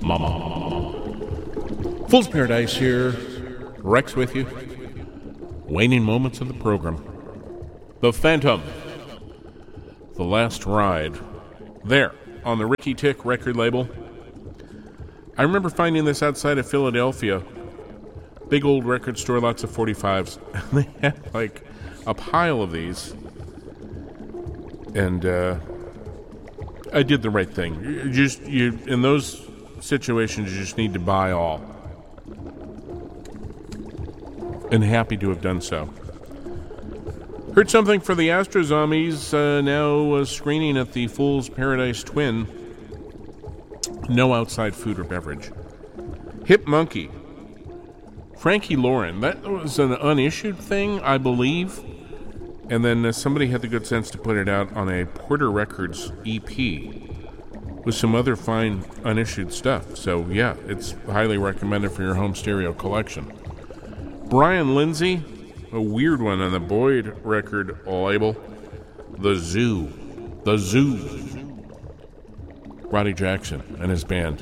Mama. Fool's Paradise here. Rex with you. Waning moments of the program. The Phantom. The Last Ride. There, on the Ricky Tick record label. I remember finding this outside of Philadelphia. Big old record store, lots of 45s. And they had like a pile of these. And I did the right thing. You in those situations, you just need to buy all. And happy to have done so. Heard something for the Astro Zombies, now screening at the Fool's Paradise Twin. No outside food or beverage. Hip Monkey. Frankie Lauren. That was an unissued thing, I believe. And then somebody had the good sense to put it out on a Porter Records EP with some other fine unissued stuff. So, yeah, it's highly recommended for your home stereo collection. Brian Lindsay, a weird one on the Boyd record label. The Zoo. The Zoo. Roddy Jackson and his band.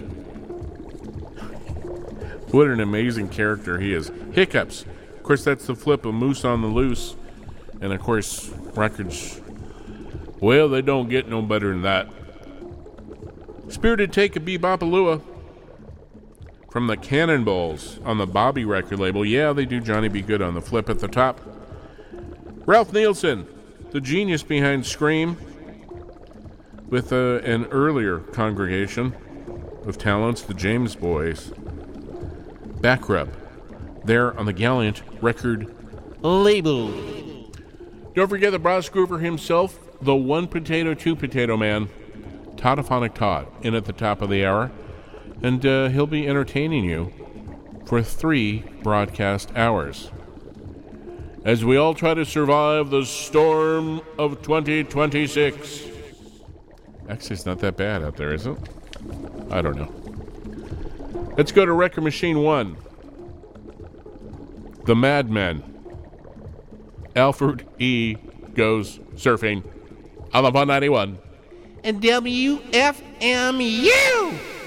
What an amazing character he is. Hiccups. Of course, that's the flip of Moose on the Loose. And, of course, records, well, they don't get no better than that. Spirited Take a Bebopalua from the Cannonballs on the Bobby record label. Yeah, they do Johnny B. Good on the flip at the top. Ralph Nielsen, the genius behind Scream, with an earlier congregation of talents, the James Boys. Back Rub, there on the Gallant record label. Don't forget the Brass Groover himself, the one potato, two potato man, Toddophonic Todd, in at the top of the hour. And he'll be entertaining you for 3 broadcast hours as we all try to survive the storm of 2026. Actually, it's not that bad out there, is it? I don't know. Let's go to Record Machine 1. The Madmen. Alfred E. goes surfing on the 191. And WFMU.